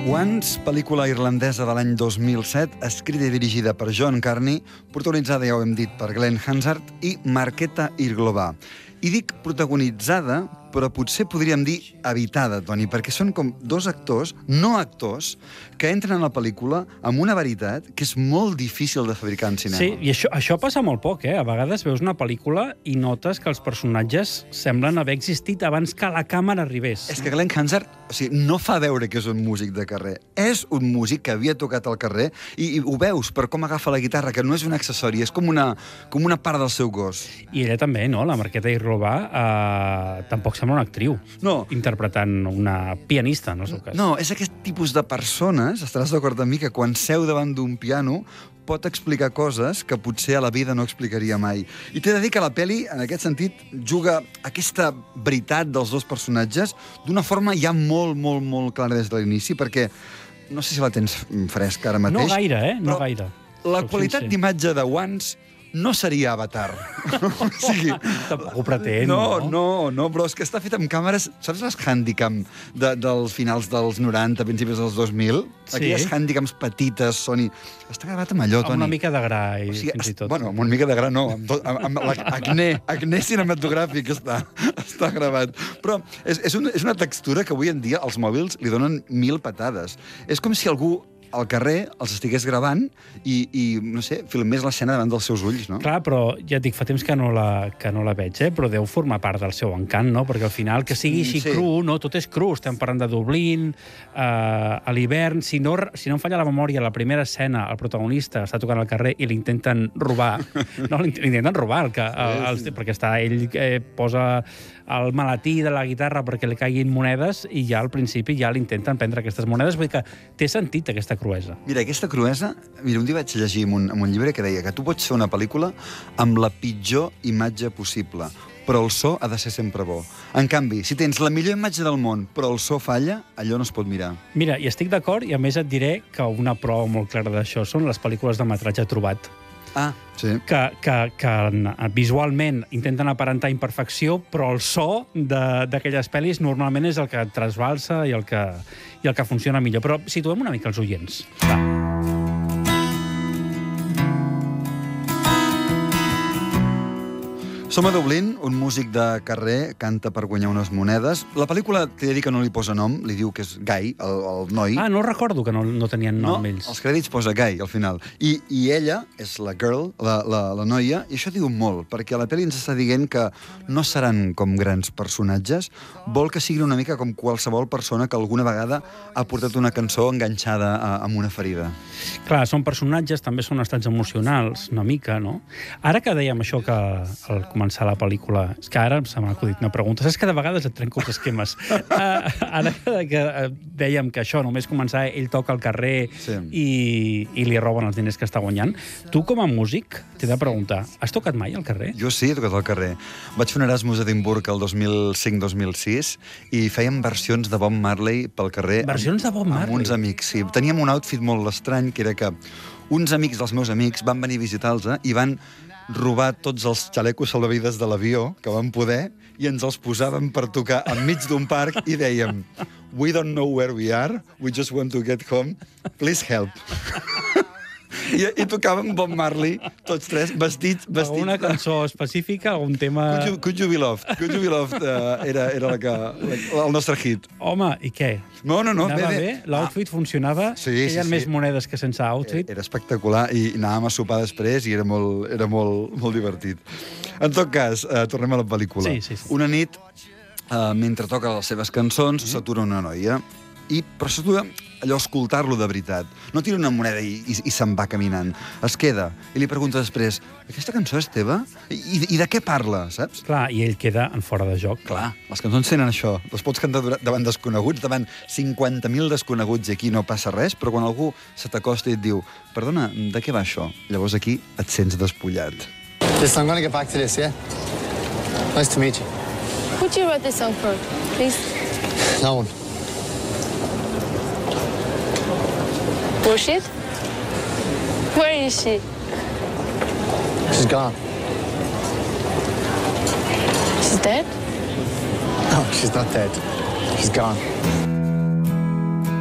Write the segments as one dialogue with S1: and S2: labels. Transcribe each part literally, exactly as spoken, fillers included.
S1: Once, pel·lícula irlandesa de l'any dos mil set, escrita i dirigida per John Carney, protagonitzada, ja ho hem dit, per Glenn Hansard i Markéta Irglova. I dic protagonitzada, però potser podríem dir habitada, Toni, perquè són com dos actors, no actors, que entren a la pel·lícula amb una veritat que és molt difícil de fabricar en cinema.
S2: Sí, i això, això passa molt poc, eh? A vegades veus una pel·lícula i notes que els personatges semblen haver existit abans que la càmera arribés.
S1: És que Glenn Hansard, o sigui, no fa veure que és un músic de carrer. És un músic que havia tocat al carrer i, i ho veus per com agafa la guitarra, que no és un accessori, és com una, com una part del seu cos.
S2: I ella també, no? La Markéta Irglova eh, tampoc sembla una actriu.
S1: No.
S2: Interpretant una pianista, en el seu cas.
S1: No, és aquest tipus de persones, estaràs d'acord amb mi, que quan seu davant d'un piano pot explicar coses que potser a la vida no explicaria mai. I t'he de dir que la pel·li, en aquest sentit, juga aquesta veritat dels dos personatges d'una forma ja molt, molt, molt clara des de l'inici, perquè no sé si la tens fresca ara mateix.
S2: No gaire, eh? No gaire.
S1: La qualitat d'imatge de Once no seria Avatar. O sigui,
S2: tampoc ho pretén,
S1: no?
S2: No,
S1: no, no, però és que està fet amb càmeres... Saps les Handycam de, dels finals dels noranta, principis dels dos mil?
S2: Sí.
S1: Aquelles Handycams petites, Sony... Està gravat amb allò, Toni.
S2: Amb una mica de gra, i,
S1: o sigui,
S2: fins i tot.
S1: Bueno, amb una mica de gra no, amb, tot, amb, amb l'acné, acné cinematogràfic està, està gravat. Però és, és, una, és una textura que avui en dia els mòbils li donen mil patades. És com si algú al carrer els estigués gravant i, i no sé, filmés l'escena davant dels seus ulls, no?
S2: Clar, però ja et dic, fa temps que no la, que no la veig, eh? Però deu formar part del seu encant, no? Perquè al final, que sigui així
S1: Sí.
S2: cru, no? Tot és cru. Estem parlant de Dublín, eh, a l'hivern. Si no, si no em falla la memòria, la primera escena, el protagonista està tocant al carrer i l'intenten robar. No, l'intenten robar, el que, el, el, el, perquè està, ell eh, posa el maletí de la guitarra perquè li caiguin monedes i ja al principi ja l'intenten prendre aquestes monedes. Vull dir que té sentit aquesta cruesa.
S1: Mira, aquesta cruesa... Mira, un dia vaig llegir en un, en un llibre que deia que tu pots fer una pel·lícula amb la pitjor imatge possible, però el so ha de ser sempre bo. En canvi, si tens la millor imatge del món, però el so falla, allò no es pot mirar.
S2: Mira, i estic d'acord, i a més et diré que una prova molt clara d'això són les pel·lícules de metratge trobat.
S1: Ah, sí.
S2: Que, que, que visualment intenten aparentar imperfecció, però el so d'aquelles pel·lis normalment és el que trasbalsa i el que, i el que funciona millor. Però situem una mica els oients. Va.
S1: Som a Dublín, un músic de carrer canta per guanyar unes monedes. La pel·lícula, t'he de dir que no li posa nom, li diu que és Guy, el, el noi.
S2: Ah, no recordo que no, no tenien nom
S1: no,
S2: ells.
S1: Els crèdits posa Guy, al final. I, i ella és la girl, la, la, la noia, i això diu molt, perquè la pel·li ens està dient que no seran com grans personatges, vol que siguin una mica com qualsevol persona que alguna vegada ha portat una cançó enganxada a, amb una ferida.
S2: Clar, són personatges, també són estats emocionals, una mica, no? Ara que dèiem això que al començar la pel·lícula, és que ara se m'ha acudit una pregunta, saps que de vegades et trenco els esquemes. uh, ara que, que dèiem que això, només començar, ell toca al carrer
S1: sí.
S2: i, i li roben els diners que està guanyant. Tu, com a músic, t'he de preguntar, has tocat mai al carrer?
S1: Jo sí, he tocat al carrer. Vaig fer un Erasmus a Edimburg el dos mil cinc dos mil sis i fèiem versions de Bob Marley pel carrer.
S2: Versions de Bob Marley?
S1: Amb uns amics, sí. Teníem un outfit molt estrany, que era que uns amics dels meus amics van venir a visitar-los i van robar tots els xalecos salvavides de l'avió que van poder i ens els posàvem per tocar enmig d'un parc i dèiem "We don't know where we are, we just want to get home, please help." I, i tocàvem Bob Marley, tots tres, vestits... vestits
S2: Alguna cançó específica, algun tema...
S1: Could you, could you be loved? Could you be loved uh, era, era la que, la, el nostre hit.
S2: Home, i què?
S1: No, no, no.
S2: Anava
S1: bé, bé.
S2: bé? L'outfit ah. funcionava?
S1: Sí,
S2: Hi ha
S1: sí,
S2: més
S1: sí.
S2: monedes que sense outfit?
S1: Era espectacular i anàvem a sopar després i era molt, era molt, molt divertit. En tot cas, uh, tornem a la pel·lícula.
S2: Sí, sí, sí.
S1: Una nit, uh, mentre toca les seves cançons, mm. s'atura una noia i però s'atura allò escoltar-lo de veritat. No tira una moneda i, i, i se'n va caminant. Es queda i li pregunta després aquesta cançó és teva? I, i de què parla, saps?
S2: Clar, i ell queda en fora de joc.
S1: Clar, les cançons tenen això. Les pots cantar davant desconeguts, davant cinquanta mil desconeguts i aquí no passa res, però quan algú se t'acosta i et diu perdona, de què va això? Llavors aquí et sents despullat.
S3: Listen, I'm going to get back to this, yeah? Nice to meet you.
S4: Who'd you write this song for, please?
S3: No one.
S4: Bullshit? Where is she?
S3: She's gone.
S4: She's dead?
S3: No, she's not dead. She's gone.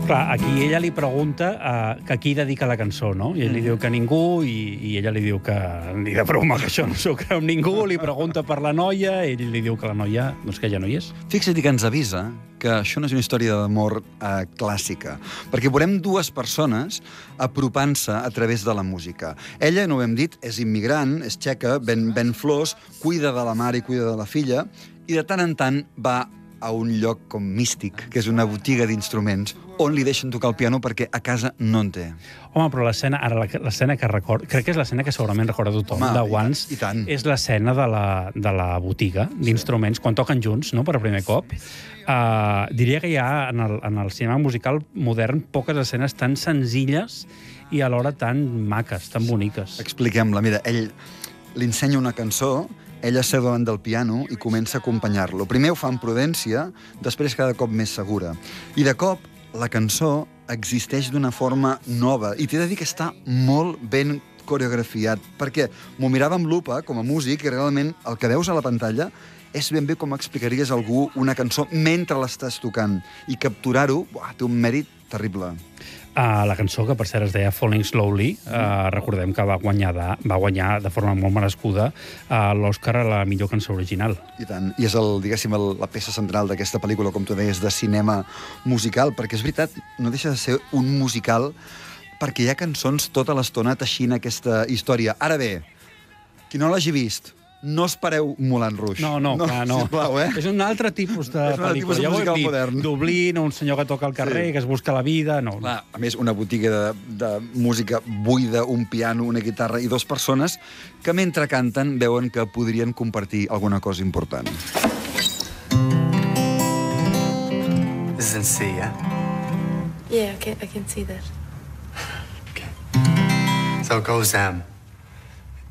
S2: Clar, aquí ella li pregunta uh, que a qui dedica la cançó, no? I ell li diu que a ningú, i, i ella li diu que ni de broma, que això no s'ho creu ningú, li pregunta per la noia, ell li diu que la noia, doncs que ja no hi és.
S1: Fixa't que ens avisa que això no és una història d'amor eh, clàssica, perquè veurem dues persones apropant-se a través de la música. Ella, no ho hem dit, és immigrant, és txeca, ven, ven flors, cuida de la mare i cuida de la filla, i de tant en tant va a un lloc com místic, que és una botiga d'instruments, on li deixen tocar el piano perquè a casa no en té.
S2: Home, però l'escena, ara l'escena que record, crec que és l'escena que segurament recorda tothom,
S1: Home,
S2: de Once,
S1: i tant.
S2: és l'escena de, la, de la botiga d'instruments, quan toquen junts, no?, per primer cop. Uh, diria que hi ha, en el, en el cinema musical modern, poques escenes tan senzilles i alhora tan maques, tan boniques.
S1: Expliquem-la. Mira, ell li ensenya una cançó, ella seu davant del piano i comença a acompanyar-lo. Primer ho fa amb prudència, després cada cop més segura. I de cop la cançó existeix d'una forma nova i t'he de dir que està molt ben coreografiat, perquè m'ho mirava amb lupa com a músic i realment el que veus a la pantalla és ben bé com explicaries a algú una cançó mentre l'estàs tocant, i capturar-ho té un mèrit terrible.
S2: Uh, la cançó, que per cert es deia Falling Slowly, uh, recordem que va guanyar, de, va guanyar de forma molt merescuda uh, l'Oscar a la millor cançó original.
S1: I tant. I és, el, diguéssim, el, la peça central d'aquesta pel·lícula, com tu deies, de cinema musical, perquè és veritat, no deixa de ser un musical, perquè hi ha cançons tota l'estona teixint aquesta història. Ara bé, qui no l'hagi vist, no espereu Moulin Rouge.
S2: No, no, clar, no.
S1: Sisplau, eh?
S2: És un altre tipus de
S1: És un altre
S2: pel·lícula.
S1: tipus de
S2: Ja ho hem
S1: musical
S2: dit.
S1: modern.
S2: Dublín, un senyor que toca al carrer,
S1: Sí.
S2: que es busca la vida... No.
S1: Clar, a més, una botiga de, de música buida, un piano, una guitarra i dues persones que mentre canten veuen que podrien compartir alguna cosa important.
S5: This is in C, yeah?
S4: Yeah, I can, I can see that.
S5: Okay. So it goes, um...